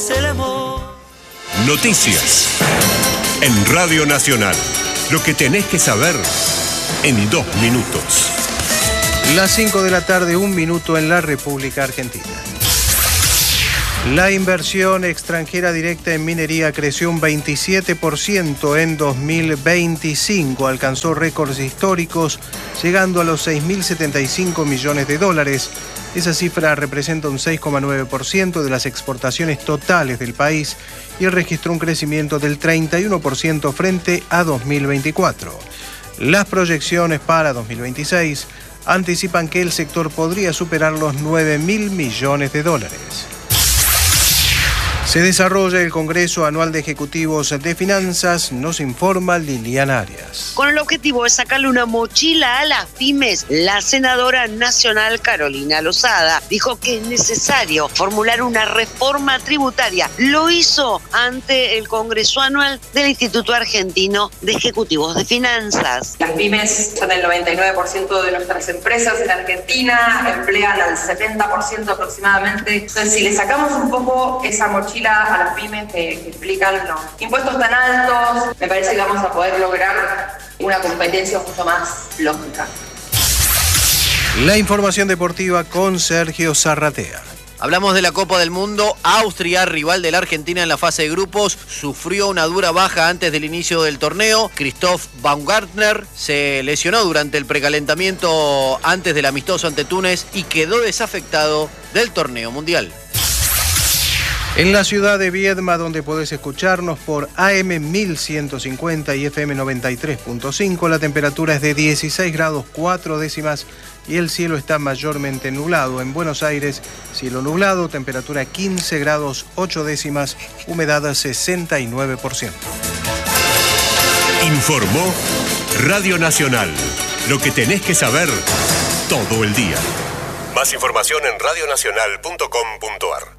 Noticias en Radio Nacional. Lo que tenés que saber en 2 minutos. Las 5 de la tarde, 1 minuto en la República Argentina. La inversión extranjera directa en minería creció un 27% en 2025. Alcanzó récords históricos, llegando a los 6.075 millones de dólares. Esa cifra representa un 6,9% de las exportaciones totales del país y registró un crecimiento del 31% frente a 2024. Las proyecciones para 2026 anticipan que el sector podría superar los 9.000 millones de dólares. Se desarrolla el Congreso Anual de Ejecutivos de Finanzas, nos informa Liliana Arias. Con el objetivo de sacarle una mochila a las pymes, la senadora nacional Carolina Lozada dijo que es necesario formular una reforma tributaria. Lo hizo ante el Congreso Anual del Instituto Argentino de Ejecutivos de Finanzas. Las pymes son el 99% de nuestras empresas en Argentina, emplean al 70% aproximadamente. Entonces, si le sacamos un poco esa mochila a las pymes que implican los impuestos tan altos, me parece que vamos a poder lograr una competencia mucho más lógica. La información deportiva con Sergio Zarratea. Hablamos de la Copa del Mundo. Austria, rival de la Argentina en la fase de grupos, sufrió una dura baja antes del inicio del torneo. Christoph Baumgartner se lesionó durante el precalentamiento antes del amistoso ante Túnez y quedó desafectado del torneo mundial. En la ciudad de Viedma, donde podés escucharnos por AM 1150 y FM 93.5, la temperatura es de 16 grados 4 décimas y el cielo está mayormente nublado. En Buenos Aires, cielo nublado, temperatura 15 grados 8 décimas, humedad 69%. Informó Radio Nacional. Lo que tenés que saber todo el día. Más información en radionacional.com.ar.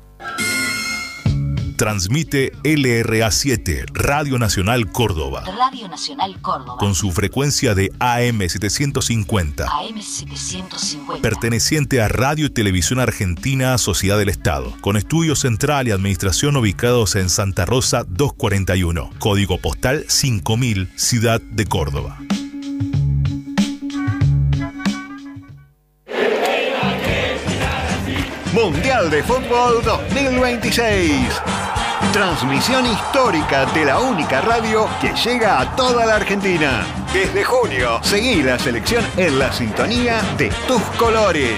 Transmite LRA7, Radio Nacional Córdoba. Radio Nacional Córdoba. Con su frecuencia de AM 750. AM 750. Perteneciente a Radio y Televisión Argentina, Sociedad del Estado. Con estudio central y administración ubicados en Santa Rosa 241. Código postal 5000, Ciudad de Córdoba. Mundial de Fútbol 2026. Transmisión histórica de la única radio que llega a toda la Argentina. Desde junio, seguí la selección en la sintonía de tus colores.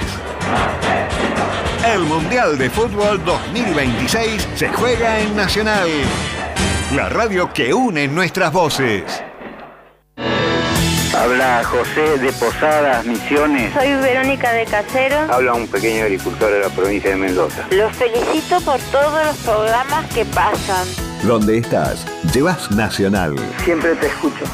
El Mundial de Fútbol 2026 se juega en Nacional. La radio que une nuestras voces. Habla José de Posadas, Misiones. Soy Verónica de Casero. Habla un pequeño agricultor de la provincia de Mendoza. Los felicito por todos los programas que pasan. Donde estás, llevas Nacional. Siempre te escucho.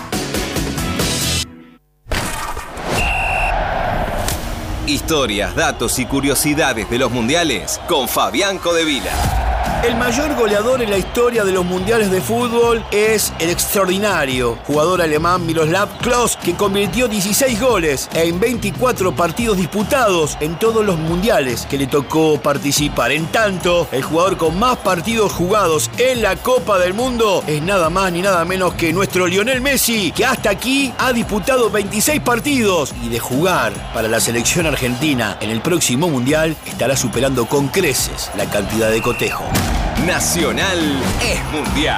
Historias, datos y curiosidades de los mundiales con Fabián Codevila. El mayor goleador en la historia de los mundiales de fútbol es el extraordinario jugador alemán Miroslav Klose, que convirtió 16 goles en 24 partidos disputados en todos los mundiales que le tocó participar. En tanto, el jugador con más partidos jugados en la Copa del Mundo es nada más ni nada menos que nuestro Lionel Messi, que hasta aquí ha disputado 26 partidos y de jugar para la selección argentina en el próximo mundial estará superando con creces la cantidad de cotejo. Nacional es mundial.